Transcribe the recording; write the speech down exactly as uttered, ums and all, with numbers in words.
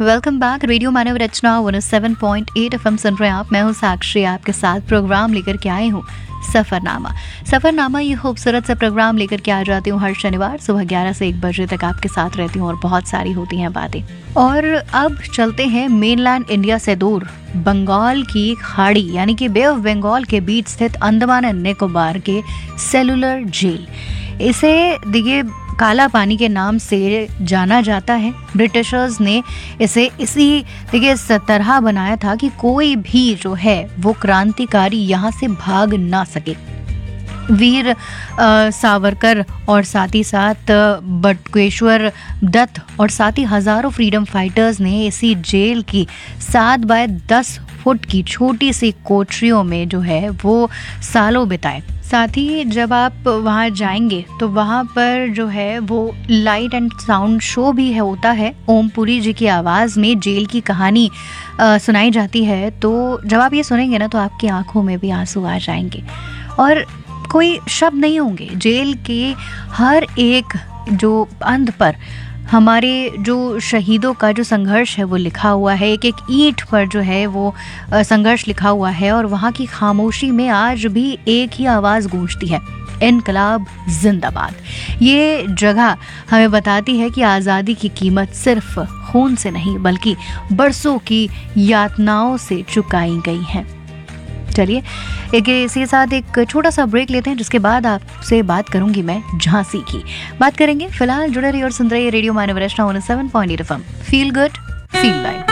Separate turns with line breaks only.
Welcome back. Radio मानव रचना one seven point eight F M सुन रहे हैं आप। मैं हूँ साक्षी, आपके साथ प्रोग्राम लेकर के आई हूँ सफरनामा। सफरनामा ये खूबसूरत सा प्रोग्राम लेकर के आ जाती हूँ हर शनिवार सुबह ग्यारह से एक बजे तक आपके साथ रहती हूँ और बहुत सारी होती हैं बातें। और अब चलते हैं मेनलैंड इंडिया से दूर बंगाल की खाड़ी यानी कि बे ऑफ बंगाल के बीच स्थित अंडमान एंड निकोबार के सेलुलर जेल। इसे देखिए काला पानी के नाम से जाना जाता है। ब्रिटिशर्स ने इसे इसी देखिए इस तरह बनाया था कि कोई भी जो है वो क्रांतिकारी यहाँ से भाग ना सके। वीर आ, सावरकर और साथ ही साथ बटुकेश्वर दत्त और साथ ही हजारों फ्रीडम फाइटर्स ने इसी जेल की सात बाय दस फुट की छोटी सी कोठरियों में जो है वो सालों बिताए। साथ ही जब आप वहाँ जाएंगे तो वहाँ पर जो है वो लाइट एंड साउंड शो भी है होता है। ओम पुरी जी की आवाज़ में जेल की कहानी आ, सुनाई जाती है। तो जब आप ये सुनेंगे ना तो आपकी आंखों में भी आंसू आ जाएंगे और कोई शब्द नहीं होंगे। जेल के हर एक जो अंत पर हमारे जो शहीदों का जो संघर्ष है वो लिखा हुआ है। एक एक ईंट पर जो है वो संघर्ष लिखा हुआ है और वहाँ की खामोशी में आज भी एक ही आवाज़ गूंजती है, इनकलाब जिंदाबाद। ये जगह हमें बताती है कि आज़ादी की कीमत सिर्फ खून से नहीं बल्कि बरसों की यातनाओं से चुकाई गई है। चलिए एक इसी साथ एक छोटा सा ब्रेक लेते हैं, जिसके बाद आपसे बात करूंगी मैं झांसी की। बात करेंगे फिलहाल जुड़े रहिए और सुन रहिए रेडियो मानव रचना one seven point eight F M. Feel good feel like.